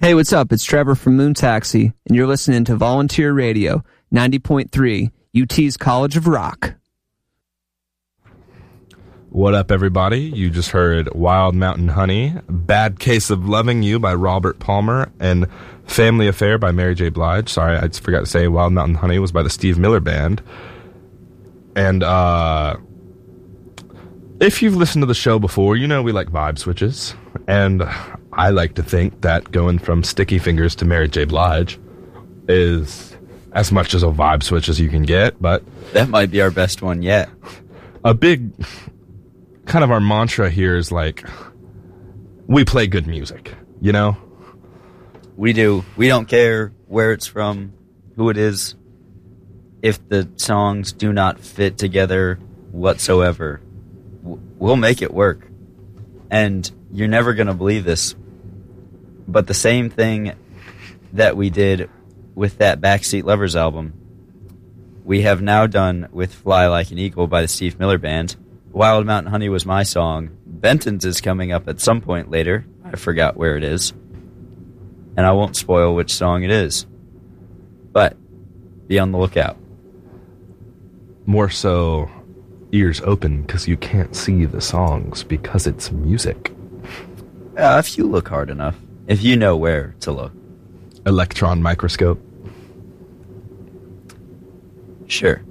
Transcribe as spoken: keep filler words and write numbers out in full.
Hey, what's up? It's Trevor from Moon Taxi, and you're listening to Volunteer Radio, ninety point three, U T's College of Rock. What up, everybody? You just heard Wild Mountain Honey, Bad Case of Loving You by Robert Palmer, and Family Affair by Mary J. Blige. Sorry, I just forgot to say Wild Mountain Honey was by the Steve Miller Band. And, uh... if you've listened to the show before, you know we like vibe switches. And I like to think that going from Sticky Fingers to Mary J. Blige is as much as a vibe switch as you can get, but... that might be our best one yet. A big... kind of our mantra here is like, we play good music, you know? We do. We don't care where it's from, who it is, if the songs do not fit together whatsoever. We'll make it work. And you're never going to believe this, but the same thing that we did with that Backseat Lovers album, we have now done with Fly Like an Eagle by the Steve Miller Band. Wild Mountain Honey was my song. Benton's is coming up at some point later. I forgot where it is. And I won't spoil which song it is. But be on the lookout. More so, ears open, because you can't see the songs, because it's music. Uh, if you look hard enough. If you know where to look. Electron microscope. Sure.